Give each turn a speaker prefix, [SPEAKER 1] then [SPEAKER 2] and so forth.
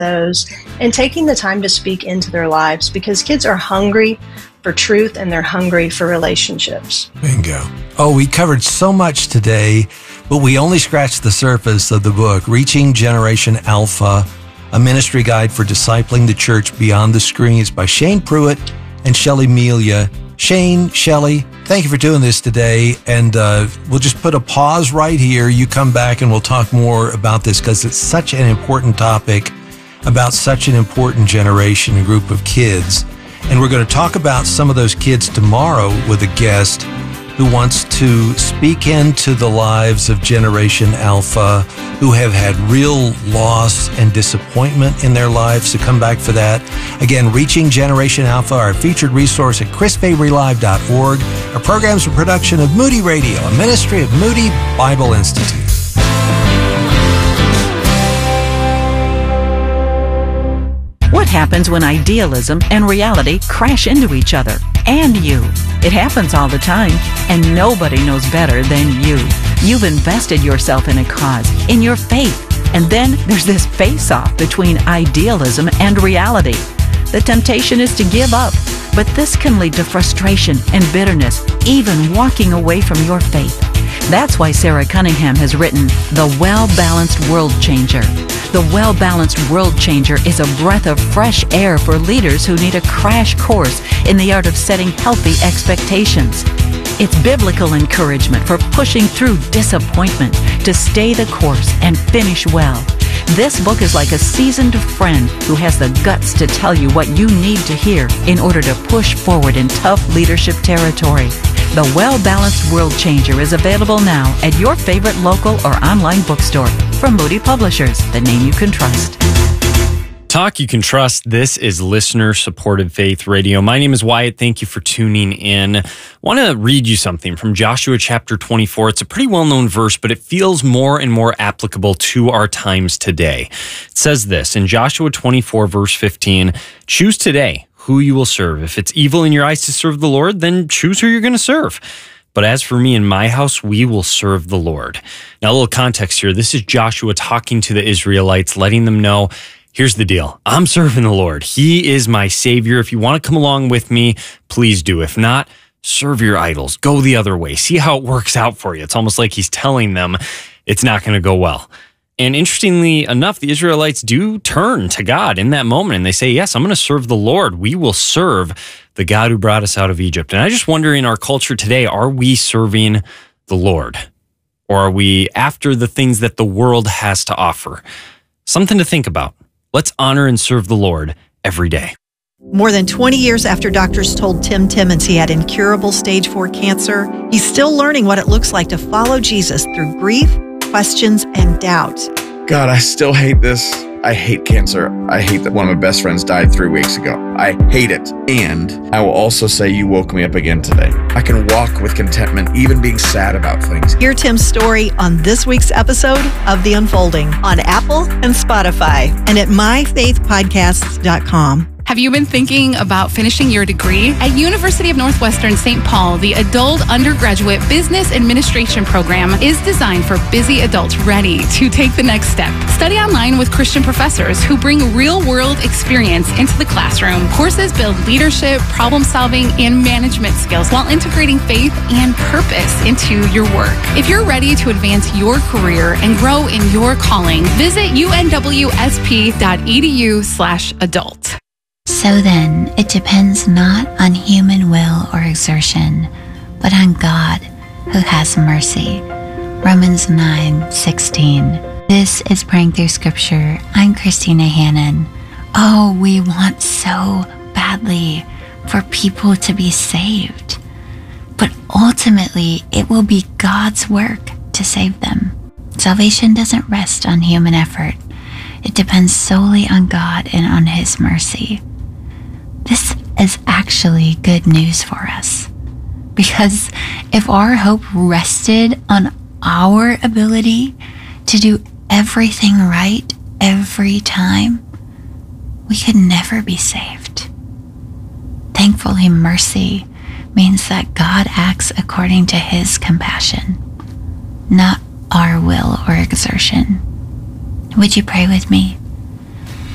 [SPEAKER 1] those and taking the time to speak into their lives, because kids are hungry for truth and they're hungry for relationships.
[SPEAKER 2] Bingo. Oh, we covered so much today, but we only scratched the surface of the book, Reaching Generation Alpha, a ministry guide for discipling the church beyond the screens, by Shane Pruitt and Shelley Melia. Shane, Shelley, thank you for doing this today. And we'll just put a pause right here. You come back and we'll talk more about this, because it's such an important topic about such an important generation and group of kids. And we're going to talk about some of those kids tomorrow with a guest who wants to speak into the lives of Generation Alpha, who have had real loss and disappointment in their lives. So come back for that. Again, Reaching Generation Alpha, our featured resource at chrisfabrylive.org. Our program's a production of Moody Radio, a ministry of Moody Bible Institute.
[SPEAKER 3] What happens when idealism and reality crash into each other? And you. It happens all the time, and nobody knows better than you. You've invested yourself in a cause, in your faith, and then there's this face-off between idealism and reality. The temptation is to give up, but this can lead to frustration and bitterness, even walking away from your faith. That's why Sarah Cunningham has written The Well-Balanced World Changer. The Well-Balanced World Changer is a breath of fresh air for leaders who need a crash course in the art of setting healthy expectations. It's biblical encouragement for pushing through disappointment to stay the course and finish well. This book is like a seasoned friend who has the guts to tell you what you need to hear in order to push forward in tough leadership territory. The Well-Balanced World Changer is available now at your favorite local or online bookstore from Moody Publishers, the name you can trust.
[SPEAKER 4] Talk you can trust. This is listener-supported Faith Radio. My name is Wyatt. Thank you for tuning in. I want to read you something from Joshua chapter 24. It's a pretty well-known verse, but it feels more and more applicable to our times today. It says this in Joshua 24, verse 15, "Choose today who you will serve. If it's evil in your eyes to serve the Lord, then choose who you're going to serve. But as for me and my house, we will serve the Lord." Now, a little context here. This is Joshua talking to the Israelites, letting them know, here's the deal. I'm serving the Lord. He is my Savior. If you want to come along with me, please do. If not, serve your idols. Go the other way. See how it works out for you. It's almost like he's telling them it's not going to go well. And interestingly enough, the Israelites do turn to God in that moment, and they say, yes, I'm going to serve the Lord. We will serve the God who brought us out of Egypt. And I just wonder, in our culture today, are we serving the Lord? Or are we after the things that the world has to offer? Something to think about. Let's honor and serve the Lord every day.
[SPEAKER 5] More than 20 years after doctors told Tim Timmons he had incurable stage 4 cancer, he's still learning what it looks like to follow Jesus through grief, questions, and doubt.
[SPEAKER 6] God, I still hate this. I hate cancer. I hate that one of my best friends died 3 weeks ago. I hate it. And I will also say you woke me up again today. I can walk with contentment, even being sad about things.
[SPEAKER 5] Hear Tim's story on this week's episode of The Unfolding on Apple and Spotify and at myfaithpodcasts.com.
[SPEAKER 7] Have you been thinking about finishing your degree? At University of Northwestern St. Paul, the Adult Undergraduate Business Administration program is designed for busy adults ready to take the next step. Study online with Christian professors who bring real-world experience into the classroom. Courses build leadership, problem-solving, and management skills while integrating faith and purpose into your work. If you're ready to advance your career and grow in your calling, visit unwsp.edu/adult.
[SPEAKER 8] So then, it depends not on human will or exertion, but on God, who has mercy. Romans 9:16. This is Praying Through Scripture. I'm Christina Hannon. Oh, we want so badly for people to be saved. But ultimately, it will be God's work to save them. Salvation doesn't rest on human effort. It depends solely on God and on His mercy. This is actually good news for us, because if our hope rested on our ability to do everything right every time, we could never be saved. Thankfully, mercy means that God acts according to His compassion, not our will or exertion. Would you pray with me?